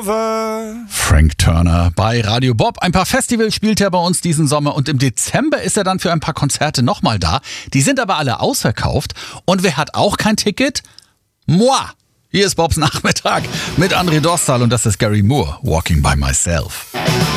Frank Turner bei Radio Bob. Ein paar Festivals spielt er bei uns diesen Sommer und im Dezember ist er dann für ein paar Konzerte nochmal da. Die sind aber alle ausverkauft. Und wer hat auch kein Ticket? Moi! Hier ist Bobs Nachmittag mit André Dostal und das ist Gary Moore, Walking by Myself.